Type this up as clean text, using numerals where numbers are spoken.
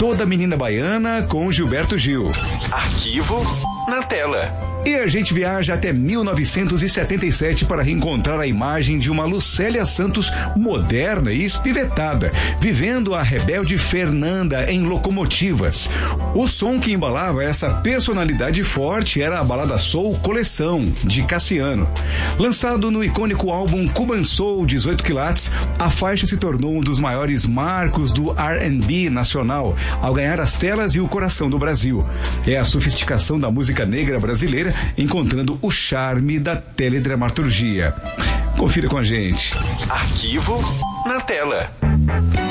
Toda Menina Baiana com Gilberto Gil. Arquivo na tela. E a gente viaja até 1977 para reencontrar a imagem de uma Lucélia Santos moderna e espivetada, vivendo a rebelde Fernanda em Locomotivas. O som que embalava essa personalidade forte era a balada soul Coleção, de Cassiano. Lançado no icônico álbum Cuban Soul 18 Quilates, a faixa se tornou um dos maiores marcos do R&B nacional, ao ganhar as telas e o coração do Brasil. É a sofisticação da música negra brasileira encontrando o charme da teledramaturgia. Confira com a gente. Arquivo na tela.